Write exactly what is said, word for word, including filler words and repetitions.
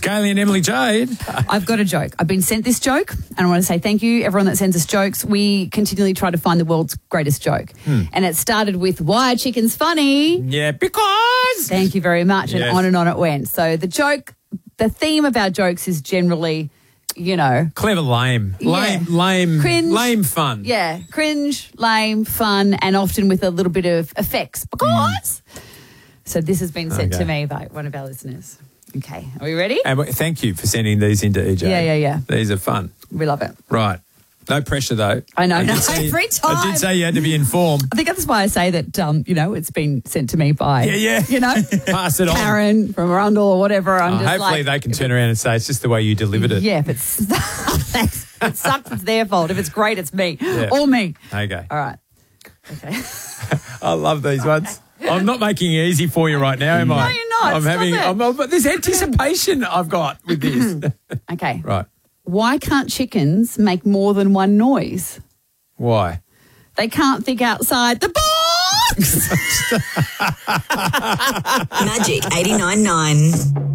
Kaylee and Emily Jade. I've got a joke. I've been sent this joke, and I want to say thank you, everyone that sends us jokes. We continually try to find the world's greatest joke. Hmm. And it started with, why are chickens funny? Yeah, because. Thank you very much. And Yes. on and on it went. So the joke, the theme of our jokes is generally, you know. Clever, lame. Lame, Yeah. lame, Cringe. lame fun. Yeah, cringe, lame, fun, and often with a little bit of effects. Because. So this has been sent Okay. to me by one of our listeners. Okay, are we ready? And w- thank you for sending these into E J. Yeah, yeah, yeah. These are fun. We love it. Right. No pressure, though. I know, did no, say- every time. I did say you had to be informed. I think that's why I say that, um, you know, it's been sent to me by, Yeah, yeah. you know, Pass it on. Karen from Arundel or whatever. I'm Oh, just hopefully like, they can turn around and say it's just the way you delivered it. yeah, if it's, if it sucks, it's their fault. If it's great, it's me. Yeah. All me. Okay. All right. Okay. I love these ones. I'm not making it easy for you right now, am I? No, you're not. I'm Stop having. it. I'm, I'm- but there's anticipation I've got with this. Okay. Right. Why can't chickens make more than one noise? Why? They can't think outside the box. Magic eighty-nine point nine.